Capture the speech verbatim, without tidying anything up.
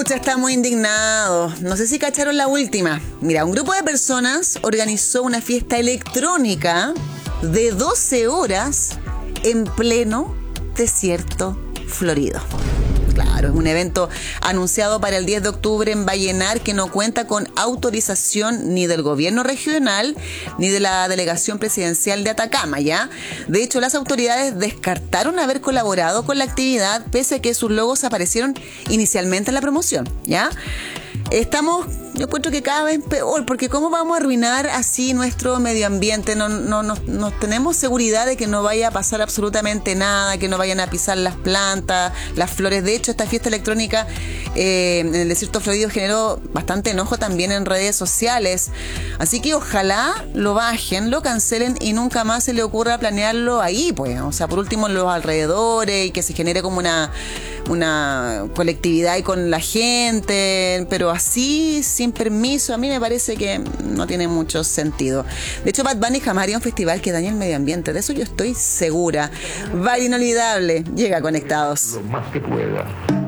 Ya estamos indignados. No sé si cacharon la última. Mira, un grupo de personas organizó una fiesta electrónica de doce horas en pleno desierto florido. Claro, es un evento anunciado para el diez de octubre en Vallenar que no cuenta con autorización ni del gobierno regional ni de la delegación presidencial de Atacama, ¿ya? De hecho, las autoridades descartaron haber colaborado con la actividad pese a que sus logos aparecieron inicialmente en la promoción, ¿ya? Estamos, yo encuentro que cada vez peor, porque ¿cómo vamos a arruinar así nuestro medio ambiente? No, no, no, no tenemos seguridad de que no vaya a pasar absolutamente nada, que no vayan a pisar las plantas, las flores. De hecho, esta fiesta electrónica eh, en el desierto florido generó bastante enojo también en redes sociales. Así que ojalá lo bajen, lo cancelen y nunca más se le ocurra planearlo ahí, pues. O sea, por último en los alrededores y que se genere como una, una colectividad y con la gente, pero así, sin permiso, a mí me parece que no tiene mucho sentido. De hecho, Bad Bunny jamás haría un festival que dañe el medio ambiente, de eso yo estoy segura. Valle Inolvidable, llega Conectados. Lo más que pueda.